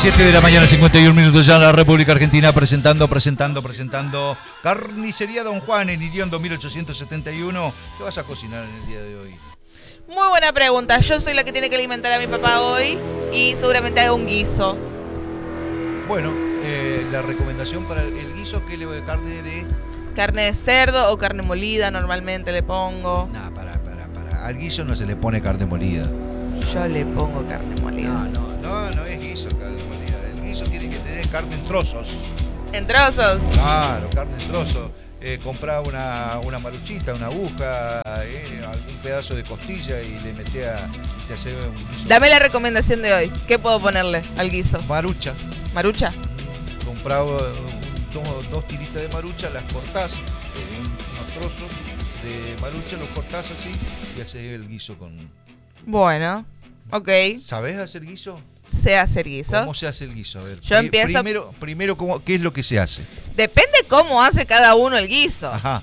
7 de la mañana, 51 minutos ya en la República Argentina, presentando Carnicería Don Juan en Iriondo 1871. ¿Qué vas a cocinar en el día de hoy? Muy buena pregunta. Yo soy la que tiene que alimentar a mi papá hoy y seguramente haga un guiso. Bueno, la recomendación para el guiso, ¿qué le voy a carne de? Carne de cerdo o carne molida normalmente le pongo. No, para. Al guiso no se le pone carne molida. Yo le pongo carne molida. No es guiso carne molida. El guiso tiene que tener carne en trozos. ¿En trozos? Claro, carne en trozos. Comprá una maruchita, una aguja, algún pedazo de costilla y le meté a hacer un guiso. Dame la recomendación de hoy. ¿Qué puedo ponerle al guiso? Marucha. ¿Marucha? Comprá dos tiritas de marucha, las cortás, unos trozos de marucha, los cortás así y haces el guiso con... Bueno, ok. ¿Sabés hacer guiso? Sé hacer guiso. ¿Cómo se hace el guiso? A ver, Yo empiezo... Primero ¿qué es lo que se hace? Depende cómo hace cada uno el guiso. Ajá.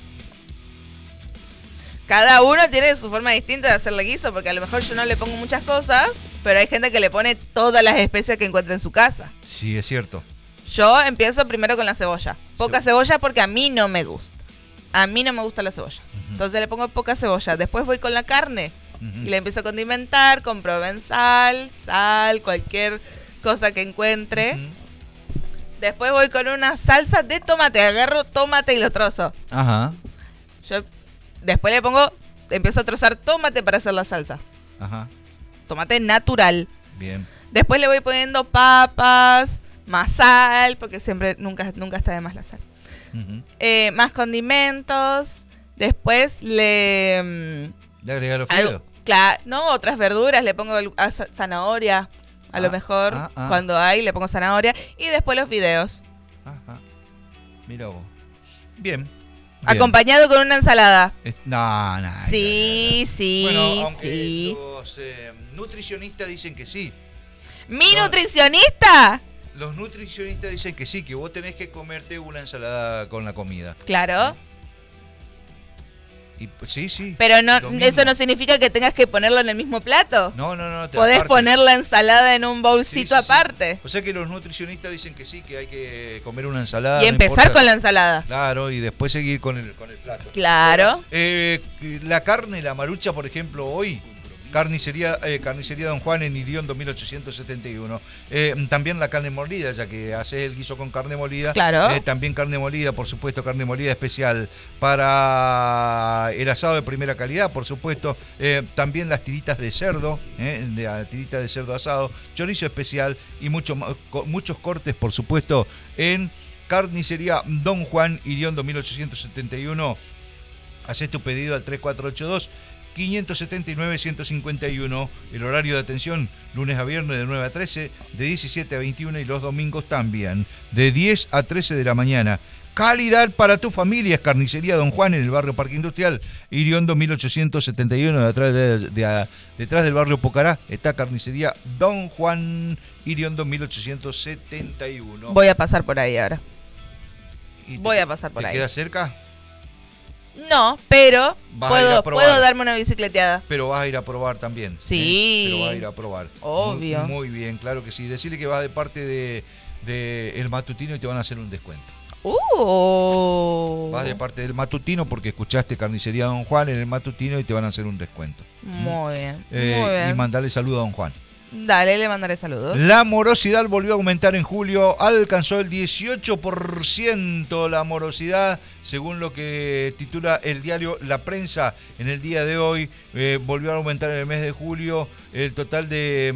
Cada uno tiene su forma distinta de hacerle guiso, porque a lo mejor yo no le pongo muchas cosas, pero hay gente que le pone todas las especias que encuentra en su casa. Sí, es cierto. Yo empiezo primero con la cebolla. Poca cebolla porque a mí no me gusta. A mí no me gusta la cebolla. Entonces le pongo poca cebolla. Después voy con la carne. Y le empiezo a condimentar con provenzal, sal, cualquier cosa que encuentre. Después voy con una salsa de tomate. Agarro tomate y lo trozo. Ajá. Yo después empiezo a trozar tomate para hacer la salsa. Ajá. Tomate natural. Bien. Después le voy poniendo papas, más sal, porque nunca está de más la sal. Más condimentos. Después le agregar los fideos. Claro, no, otras verduras, le pongo zanahoria, a lo mejor, cuando hay, le pongo zanahoria, y después los fideos. Ajá. Mira vos. Bien. Acompañado con una ensalada. No. Sí. Bueno, aunque los nutricionistas dicen que sí. ¿Mi nutricionista? Los nutricionistas dicen que sí, que vos tenés que comerte una ensalada con la comida. Claro. Y, sí. Pero no, eso no significa que tengas que ponerlo en el mismo plato. No. Podés poner la ensalada en un bolsito aparte. Sí. O sea que los nutricionistas dicen que sí, que hay que comer una ensalada. Y empezar con la ensalada. Claro, y después seguir con el plato. Claro. La carne, la marucha, por ejemplo, hoy... Carnicería Don Juan en Iriondo 1871. También la carne molida, ya que haces el guiso con carne molida. Claro. También carne molida, por supuesto, carne molida especial para el asado de primera calidad, por supuesto. También las tiritas de cerdo, tiritas de cerdo asado, chorizo especial y muchos cortes, por supuesto, en Carnicería Don Juan Iriondo 1871. Haces tu pedido al 3482 579-151, el horario de atención lunes a viernes de 9 a 13, de 17 a 21 y los domingos también, de 10 a 13 de la mañana. Calidad para tu familia, es Carnicería Don Juan en el barrio Parque Industrial, Iriondo 1871, detrás del barrio Pocará, está Carnicería Don Juan, Iriondo 1871. Voy a pasar por ahí ahora. ¿Te queda cerca? No, pero puedo darme una bicicleteada. Pero vas a ir a probar también. Sí. Pero vas a ir a probar. Obvio. Muy bien, claro que sí. Decirle que vas de parte de El Matutino y te van a hacer un descuento. Vas de parte del Matutino porque escuchaste Carnicería Don Juan en El Matutino y te van a hacer un descuento. Muy bien. Y mandarle saludo a Don Juan. Dale, le mandaré saludos. La morosidad volvió a aumentar en julio, alcanzó el 18% la morosidad, según lo que titula el diario La Prensa. En el día de hoy volvió a aumentar en el mes de julio el total de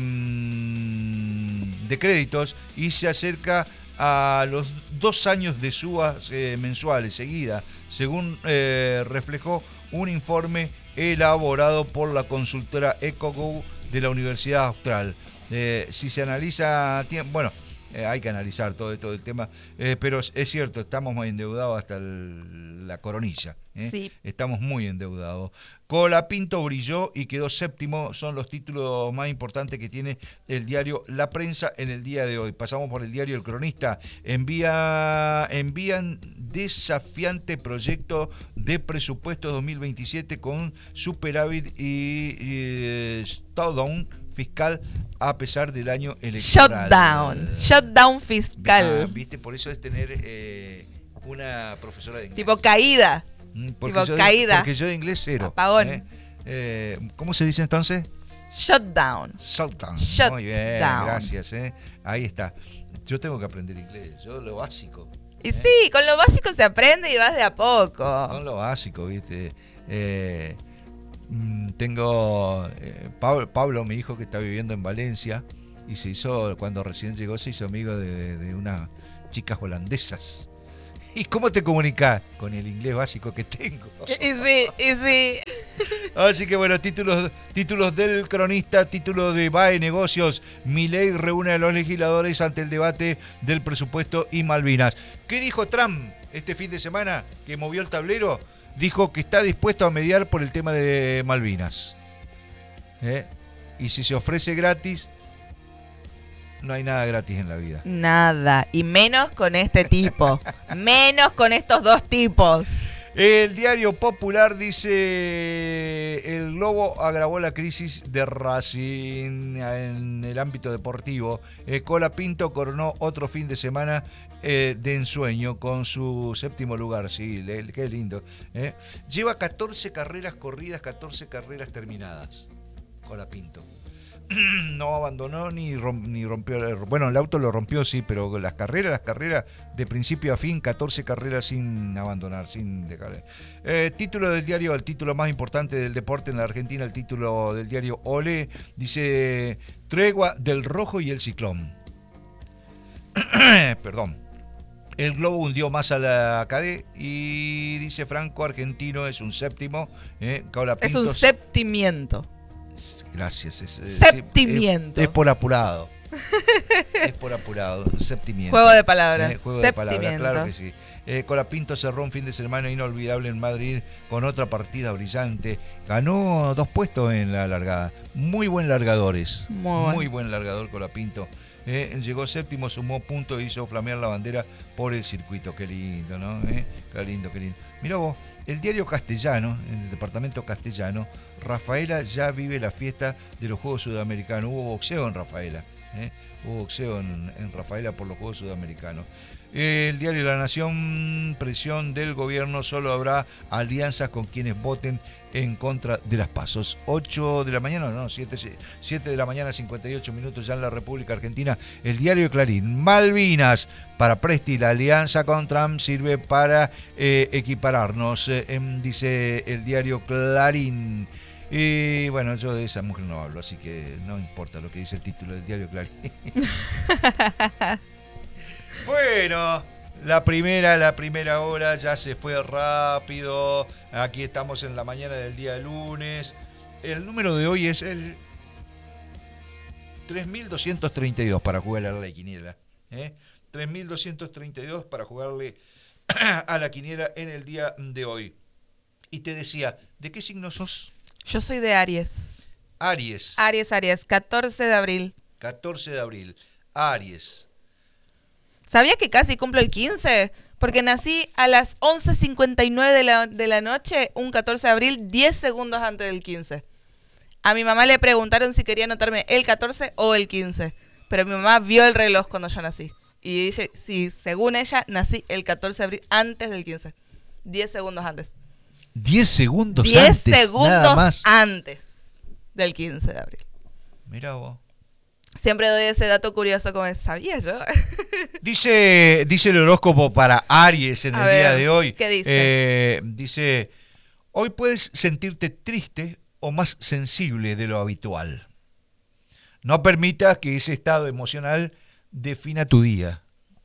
créditos y se acerca a los 2 años de subas mensuales seguidas, según reflejó un informe elaborado por la consultora EcoGo de la Universidad Austral. Si se analiza, hay que analizar todo el tema, pero es cierto, estamos muy endeudados hasta la coronilla. Sí. Estamos muy endeudados. Colapinto brilló y quedó séptimo, son los títulos más importantes que tiene el diario La Prensa en el día de hoy. Pasamos por el diario El Cronista. Envían desafiante proyecto de presupuesto 2027 con superávit y shutdown fiscal a pesar del año electoral. Shutdown fiscal. ¿Viste? Por eso es tener una profesora de inglés. Tipo caída. Caída. Porque yo de inglés cero. Apagón. ¿Cómo se dice entonces? Shutdown. Muy bien, gracias. Ahí está. Yo tengo que aprender inglés, yo lo básico. Y sí, con lo básico se aprende y vas de a poco. Con lo básico, ¿viste? Tengo Pablo, mi hijo, que está viviendo en Valencia, y cuando recién llegó, se hizo amigo de unas chicas holandesas. ¿Y cómo te comunicas? Con el inglés básico que tengo. Y sí. Así que bueno, títulos del cronista, título de BAE Negocios. Milei reúne a los legisladores ante el debate del presupuesto y Malvinas. ¿Qué dijo Trump este fin de semana que movió el tablero? Dijo que está dispuesto a mediar por el tema de Malvinas. Y si se ofrece gratis, no hay nada gratis en la vida. Nada, y menos con este tipo. Menos con estos dos tipos. El diario Popular dice: el Globo agravó la crisis de Racing en el ámbito deportivo. Colapinto coronó otro fin de semana de ensueño con su 7º lugar. Sí, qué lindo. Lleva 14 carreras corridas, 14 carreras terminadas. Colapinto. No abandonó ni rompió. Bueno, el auto lo rompió, sí, pero las carreras de principio a fin, 14 carreras sin abandonar, sin dejar. Título del diario, el título más importante del deporte en la Argentina, el título del diario Olé, dice: tregua del Rojo y el Ciclón. Perdón. El Globo hundió más a la Cadé y dice Franco, argentino es un séptimo. Es un septimiento. Gracias. Septimiento. Es por apurado. Septimiento. Juego de palabras. Juego de palabras, claro que sí. Colapinto cerró un fin de semana inolvidable en Madrid con otra partida brillante. Ganó 2 puestos en la largada. Muy buen largadores. Muy buen largador Colapinto. Llegó 7º, sumó puntos e hizo flamear la bandera por el circuito. Qué lindo, ¿no? Qué lindo. Mirá vos, el diario Castellano, en el departamento Castellano, Rafaela ya vive la fiesta de los Juegos Sudamericanos. Hubo boxeo en Rafaela. Hubo boxeo en Rafaela por los Juegos Sudamericanos. El diario La Nación, presión del gobierno, solo habrá alianzas con quienes voten en contra de las pasos. 8 de la mañana, no, 7 de la mañana, 58 minutos ya en la República Argentina. El diario Clarín, Malvinas, para Presti, la alianza con Trump sirve para equipararnos, dice el diario Clarín. Y bueno, yo de esa mujer no hablo, así que no importa lo que dice el título del diario Clarín. Bueno, la primera hora ya se fue rápido. Aquí estamos en la mañana del día lunes. El número de hoy es el 3232 para jugarle a la quiniela. 3232 para jugarle a la quiniela en el día de hoy. Y te decía, ¿de qué signo sos? Yo soy de Aries. Aries, 14 de abril. 14 de abril. Aries. ¿Sabías que casi cumplo el 15? Porque nací a las 11:59 de la noche, un 14 de abril, 10 segundos antes del 15. A mi mamá le preguntaron si quería anotarme el 14 o el 15. Pero mi mamá vio el reloj cuando yo nací. Y dice, sí, según ella, nací el 14 de abril antes del 15. 10 segundos antes. 10 segundos 10 antes. 10 segundos nada más. antes del 15 de abril. Mirá vos. Siempre doy ese dato curioso como ¿sabía yo? Dice el horóscopo para Aries en el día de hoy. ¿Qué dice? Dice, hoy puedes sentirte triste o más sensible de lo habitual. No permitas que ese estado emocional defina tu día.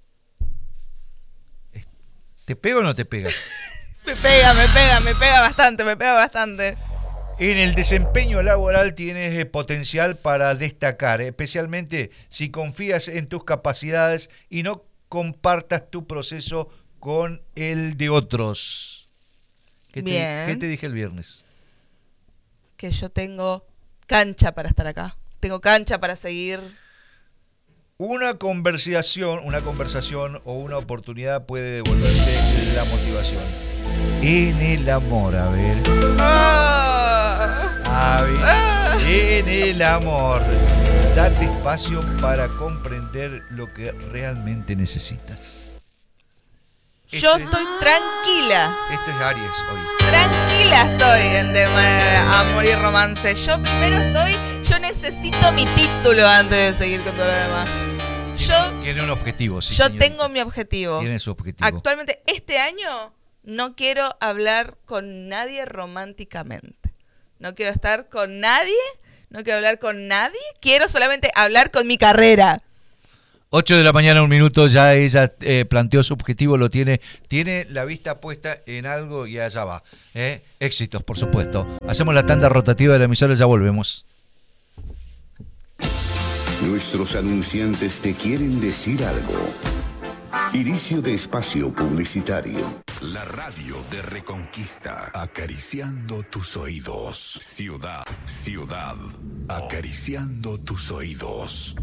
¿Te pega o no te pega? Me pega bastante. En el desempeño laboral tienes potencial para destacar, especialmente si confías en tus capacidades y no compartas tu proceso con el de otros. ¿Qué te dije el viernes? Que yo tengo cancha para estar acá. Tengo cancha para seguir. Una conversación o una oportunidad puede devolverte la motivación. En el amor, a ver. ¡Ah! Ah, bien. en el amor. Date espacio para comprender lo que realmente necesitas. Yo estoy tranquila. Esto es Aries hoy. Tranquila estoy en tema de amor y romance. Yo necesito mi título antes de seguir con todo lo demás. Tiene un objetivo, sí. Yo señorita. tengo mi objetivo. Tiene su objetivo. Actualmente, este año, no quiero hablar con nadie románticamente. No quiero estar con nadie. No quiero hablar con nadie. Quiero solamente hablar con mi carrera. 8 de la mañana, 1 minuto, ya ella planteó su objetivo, lo tiene la vista puesta en algo y allá va. Éxitos, por supuesto. Hacemos la tanda rotativa de la emisora, ya volvemos. Nuestros anunciantes te quieren decir algo. Inicio de espacio publicitario. La radio de Reconquista, acariciando tus oídos. Ciudad, acariciando tus oídos.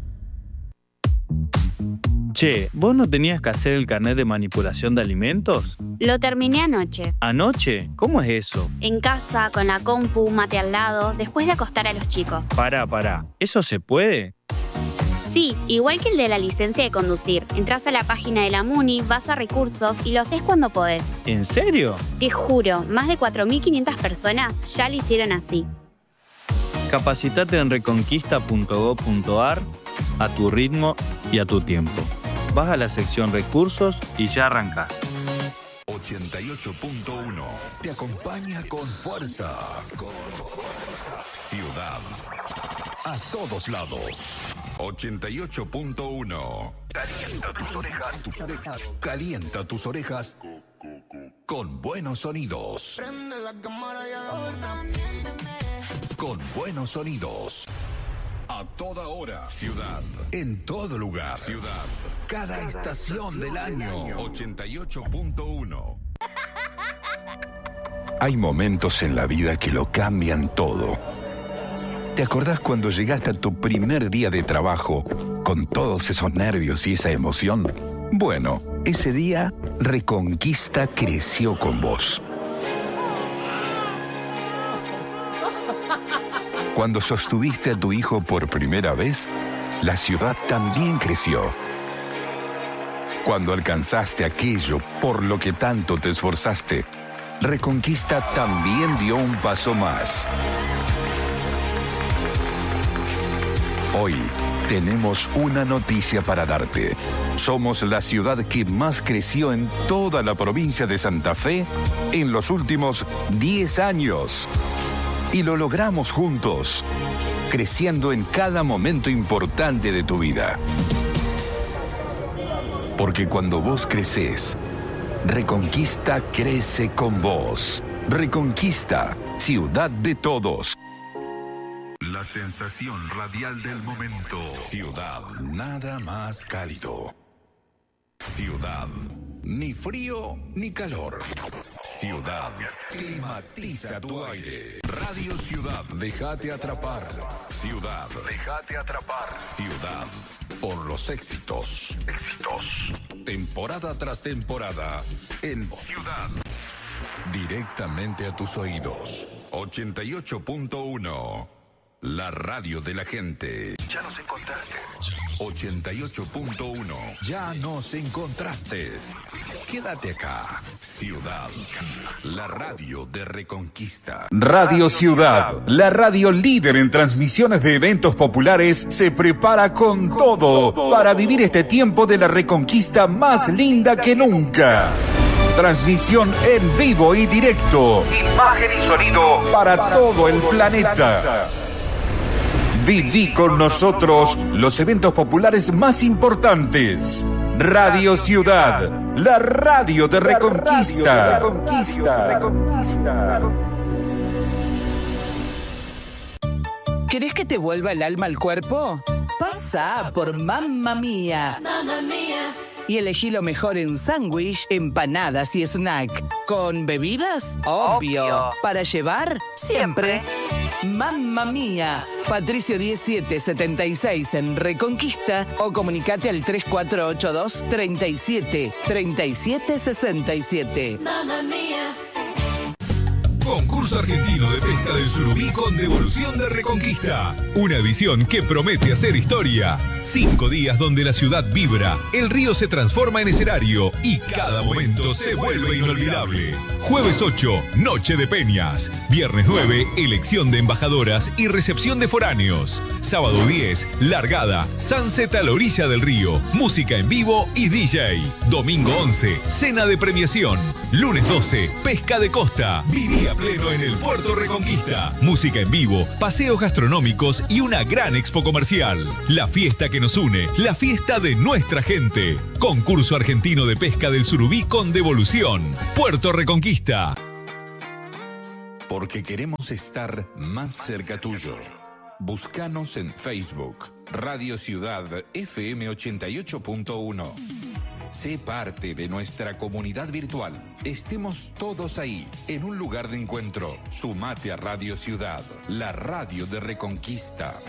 Che, ¿vos no tenías que hacer el carnet de manipulación de alimentos? Lo terminé anoche. ¿Anoche? ¿Cómo es eso? En casa, con la compu, mate al lado, después de acostar a los chicos. Pará. ¿Eso se puede? Sí, igual que el de la licencia de conducir. Entrás a la página de la MUNI, vas a recursos y lo haces cuando podés. ¿En serio? Te juro, más de 4.500 personas ya lo hicieron así. Capacitate en reconquista.gov.ar a tu ritmo y a tu tiempo. Vas a la sección recursos y ya arrancás. 88.1 te acompaña con fuerza. Ciudad. A todos lados. 88.1. Calienta tus orejas. Calienta tus orejas con buenos sonidos. Con buenos sonidos. A toda hora. Ciudad. En todo lugar. Ciudad. Cada estación del año. 88.1. Hay momentos en la vida que lo cambian todo. ¿Te acordás cuando llegaste a tu primer día de trabajo con todos esos nervios y esa emoción? Bueno, ese día Reconquista creció con vos. Cuando sostuviste a tu hijo por primera vez, la ciudad también creció. Cuando alcanzaste aquello por lo que tanto te esforzaste, Reconquista también dio un paso más. Hoy tenemos una noticia para darte. Somos la ciudad que más creció en toda la provincia de Santa Fe en los últimos 10 años. Y lo logramos juntos, creciendo en cada momento importante de tu vida. Porque cuando vos creces, Reconquista crece con vos. Reconquista, ciudad de todos. La sensación radial del momento. Ciudad, nada más cálido. Ciudad, ni frío ni calor. Ciudad, climatiza tu aire. Radio Ciudad, déjate atrapar. Ciudad, déjate atrapar. Ciudad, por los éxitos. Temporada tras temporada en Ciudad. Directamente a tus oídos. 88.1. La radio de la gente. Ya nos encontraste. 88.1. Ya nos encontraste. Quédate acá. Ciudad. La radio de Reconquista. Radio Ciudad, la radio líder en transmisiones de eventos populares, se prepara con todo para vivir este tiempo de la Reconquista más linda que nunca. Transmisión en vivo y directo. Imagen y sonido para todo el planeta. Viví con nosotros los eventos populares más importantes. Radio Ciudad, la radio de Reconquista. ¿Querés que te vuelva el alma al cuerpo? Pasa por Mamma Mía. Mamma Mía. Y elegí lo mejor en sándwich, empanadas y snack. ¿Con bebidas? Obvio. ¿Para llevar? Siempre. Mamma Mía. Patricio 1776 en Reconquista o comunicate al 3482 37 37 67. Mamma Mía. Concurso Argentino de Pesca del Surubí con devolución de Reconquista. Una edición que promete hacer historia. 5 días donde la ciudad vibra, el río se transforma en escenario y cada momento se vuelve inolvidable. Jueves 8, Noche de Peñas. Viernes 9, elección de embajadoras y recepción de foráneos. Sábado 10, largada, sunset a la orilla del río, música en vivo y DJ. Domingo 11, cena de premiación. Lunes 12, pesca de costa. Viví a pleno en el Puerto Reconquista. Música en vivo, paseos gastronómicos y una gran expo comercial. La fiesta que nos une, la fiesta de nuestra gente. Concurso Argentino de Pesca del Surubí con devolución. Puerto Reconquista. Porque queremos estar más cerca tuyo. Búscanos en Facebook, Radio Ciudad FM 88.1. Sé parte de nuestra comunidad virtual. Estemos todos ahí, en un lugar de encuentro. Sumate a Radio Ciudad, la radio de Reconquista.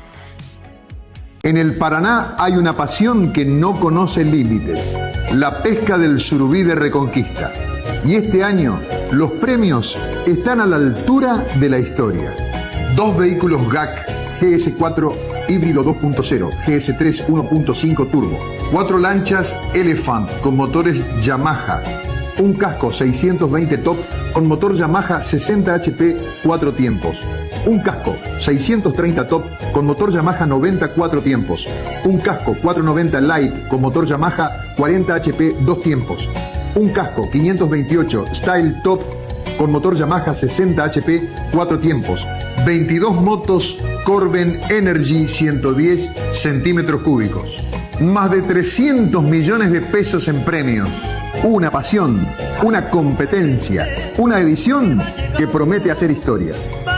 En el Paraná hay una pasión que no conoce límites, la pesca del surubí de Reconquista. Y este año los premios están a la altura de la historia. 2 vehículos GAC GS4 híbrido 2.0, GS3 1.5 turbo, 4 lanchas Elephant con motores Yamaha, un casco 620 top con motor Yamaha 60 HP 4 tiempos, un casco 630 top con motor Yamaha 90 4 tiempos, un casco 490 Light con motor Yamaha 40 HP 2 tiempos, un casco 528 Style Top con motor Yamaha 60 HP 4 tiempos, 22 motos Corben Energy 110 centímetros cúbicos. Más de 300 millones de pesos en premios. Una pasión, una competencia, una edición que promete hacer historia.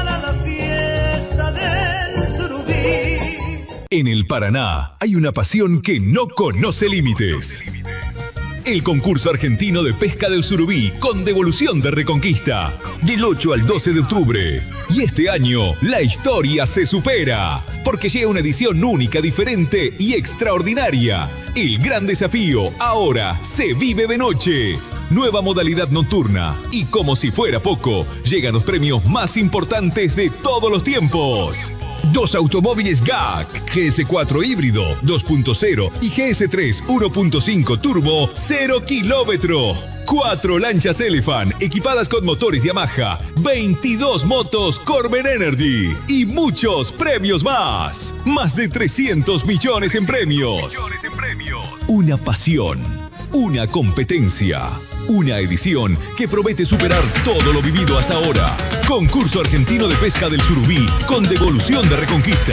En el Paraná hay una pasión que no conoce límites. El Concurso Argentino de Pesca del Surubí con devolución de Reconquista. Del 8 al 12 de octubre. Y este año, la historia se supera. Porque llega una edición única, diferente y extraordinaria. El gran desafío ahora se vive de noche. Nueva modalidad nocturna. Y como si fuera poco, llegan los premios más importantes de todos los tiempos. 2 automóviles GAC, GS4 híbrido 2.0 y GS3 1.5 turbo 0 kilómetro. 4 lanchas Elephant equipadas con motores Yamaha, 22 motos Corben Energy y muchos premios más. Más de 300 millones en premios. Una pasión, una competencia, una edición que promete superar todo lo vivido hasta ahora. Concurso Argentino de Pesca del Surubí con devolución de Reconquista.